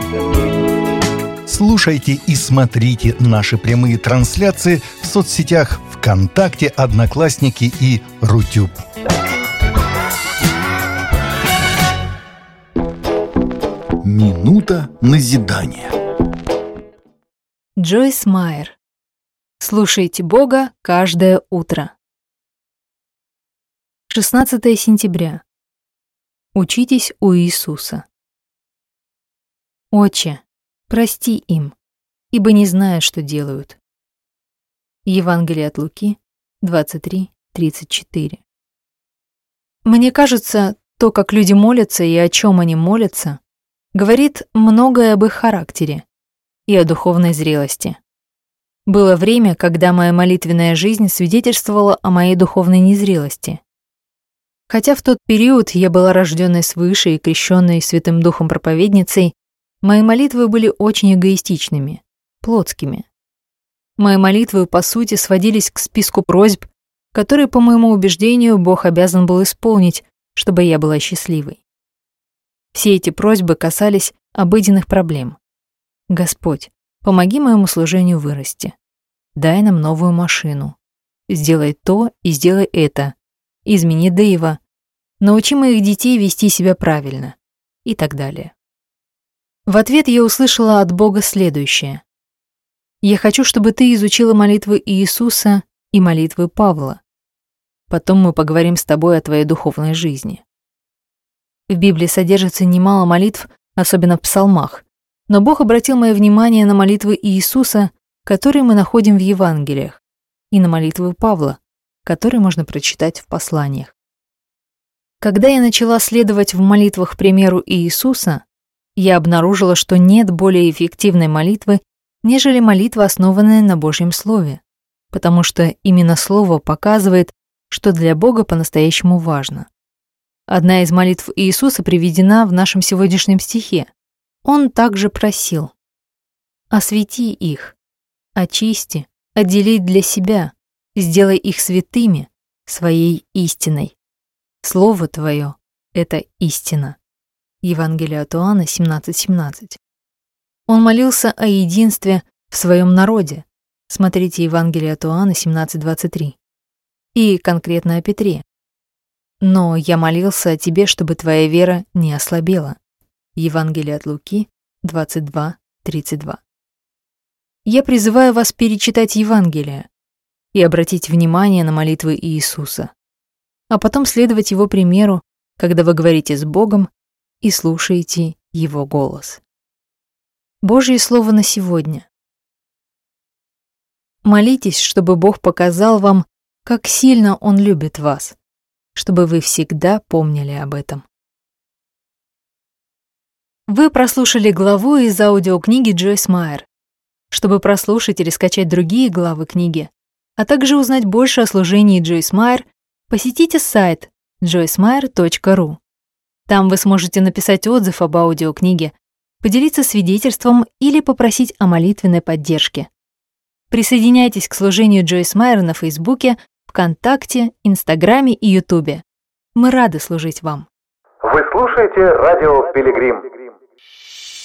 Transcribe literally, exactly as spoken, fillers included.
Слушайте и смотрите наши прямые трансляции в соцсетях ВКонтакте, Одноклассники и Рутюб. Минута назидания. Джойс Майер. Слушайте Бога каждое утро. шестнадцатое сентября. Учитесь у Иисуса. Отче, прости им, ибо не знают, что делают. Евангелие от Луки, двадцать три тридцать четыре. Мне кажется, то, как люди молятся и о чем они молятся, говорит многое об их характере и о духовной зрелости. Было время, когда моя молитвенная жизнь свидетельствовала о моей духовной незрелости. Хотя в тот период я была рожденной свыше и крещенной Святым Духом проповедницей, мои молитвы были очень эгоистичными, плотскими. Мои молитвы, по сути, сводились к списку просьб, которые, по моему убеждению, Бог обязан был исполнить, чтобы я была счастливой. Все эти просьбы касались обыденных проблем. Господь, помоги моему служению вырасти. Дай нам новую машину. Сделай то и сделай это. Измени Дэйва. Научи моих детей вести себя правильно. И так далее. В ответ я услышала от Бога следующее. Я хочу, чтобы ты изучила молитвы Иисуса и молитвы Павла. Потом мы поговорим с тобой о твоей духовной жизни. В Библии содержится немало молитв, особенно в псалмах, но Бог обратил мое внимание на молитвы Иисуса, которые мы находим в Евангелиях, и на молитвы Павла, которые можно прочитать в посланиях. Когда я начала следовать в молитвах примеру Иисуса, я обнаружила, что нет более эффективной молитвы, нежели молитва, основанная на Божьем Слове, потому что именно Слово показывает, что для Бога по-настоящему важно. Одна из молитв Иисуса приведена в нашем сегодняшнем стихе. Он также просил: «Освети их, очисти, отдели для себя, сделай их святыми своей истиной. Слово Твое — это истина». Евангелие от Иоанна семнадцать семнадцать. Он молился о единстве в своем народе. Смотрите Евангелие от Иоанна семнадцать двадцать три. И конкретно о Петре. «Но я молился о тебе, чтобы твоя вера не ослабела». Евангелие от Луки двадцать два тридцать два. Я призываю вас перечитать Евангелие и обратить внимание на молитвы Иисуса, а потом следовать Его примеру, когда вы говорите с Богом и слушаете Его голос. Божье Слово на сегодня. Молитесь, чтобы Бог показал вам, как сильно Он любит вас, чтобы вы всегда помнили об этом. Вы прослушали главу из аудиокниги Джойс Майер. Чтобы прослушать или скачать другие главы книги, а также узнать больше о служении Джойс Майер, посетите сайт джойс майер точка ру. Там вы сможете написать отзыв об аудиокниге, поделиться свидетельством или попросить о молитвенной поддержке. Присоединяйтесь к служению Джойс Майер на Фейсбуке, ВКонтакте, Инстаграме и Ютубе. Мы рады служить вам. Вы слушаете радио «Пилигрим».